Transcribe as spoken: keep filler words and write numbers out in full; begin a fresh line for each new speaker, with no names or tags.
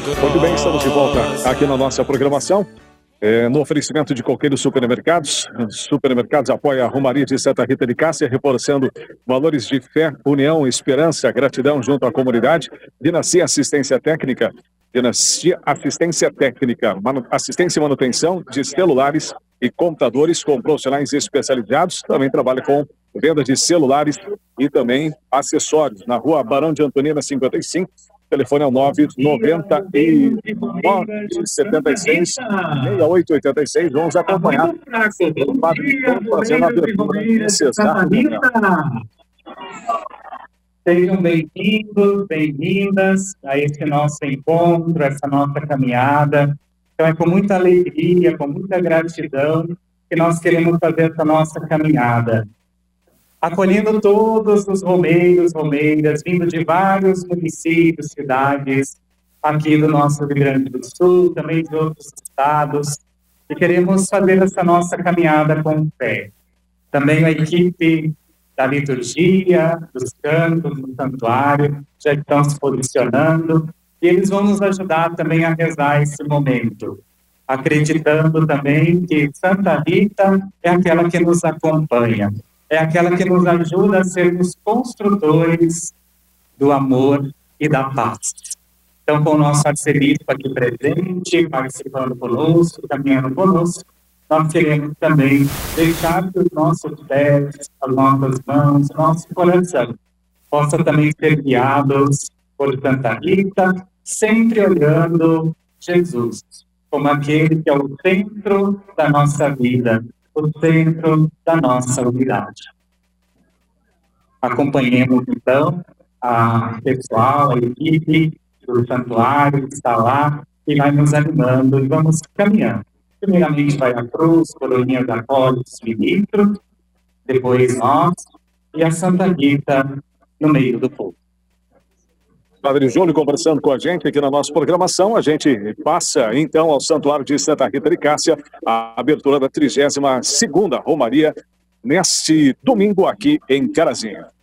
Muito bem, estamos de volta aqui na nossa programação. É, no oferecimento de Coqueiros Supermercados. Supermercados apoia a Romaria de Santa Rita de Cássia, reforçando valores de fé, união, esperança, gratidão junto à comunidade. Dinastia Assistência Técnica. Dinastia Assistência Técnica, manu, assistência e manutenção de celulares e computadores com profissionais especializados. Também trabalha com venda de celulares e também acessórios. Na rua Barão de Antonina, cinquenta e cinco. O telefone é o nove nove nove sete seis, seis oito oito seis. Vamos acompanhar o Padre fazendo a abertura necessária.
Sejam bem-vindos, bem-vindas a esse nosso encontro, essa nossa caminhada. Então é com muita alegria, com muita gratidão que nós queremos fazer essa nossa caminhada. Acolhendo todos os romeiros, romeiras, vindo de vários municípios, cidades, aqui do nosso Rio Grande do Sul, também de outros estados, e queremos fazer essa nossa caminhada com fé. Também a equipe da liturgia, dos cantos, do santuário, já estão se posicionando, e eles vão nos ajudar também a rezar esse momento, acreditando também que Santa Rita é aquela que nos acompanha, é aquela que nos ajuda a sermos construtores do amor e da paz. Então, com o nosso arcebispo aqui presente, participando conosco, caminhando conosco, nós queremos também deixar que os nossos pés, as nossas mãos, o nosso coração possam também ser guiados por Santa Rita, sempre olhando Jesus como aquele que é o centro da nossa vida, o centro da nossa unidade. Acompanhemos, então, a pessoal, a equipe do santuário que está lá e vai nos animando e vamos caminhando. Primeiramente vai a cruz, coroinha da Cólice, ministro, depois nós e a Santa Rita no meio do povo.
Padre Júlio conversando com a gente aqui na nossa programação. A gente passa então ao Santuário de Santa Rita de Cássia, a abertura da trigésima segunda Romaria neste domingo aqui em Carazinho.